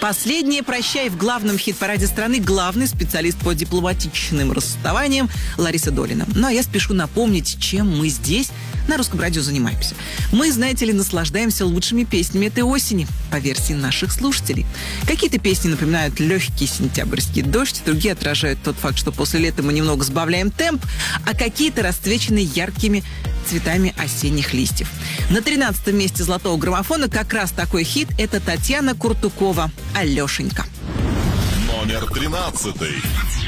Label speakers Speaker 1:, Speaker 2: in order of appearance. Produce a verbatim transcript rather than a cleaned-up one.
Speaker 1: Последнее «Прощай» в главном хит-параде страны главный специалист по дипломатичным расставаниям Лариса Долина. Ну, а я спешу напомнить, чем мы здесь на Русском радио занимаемся. Мы, знаете ли, наслаждаемся лучшими песнями этой осени, по версии наших слушателей. Какие-то песни напоминают легкий сентябрьский дождь, другие отражают тот факт, что после лета мы немного сбавляем темп, а какие-то расцвечены яркими цветами осенних листьев. На тринадцатом месте золотого граммофона как раз такой хит – это Татьяна Куртукова «Алешенька».
Speaker 2: Номер тринадцатый.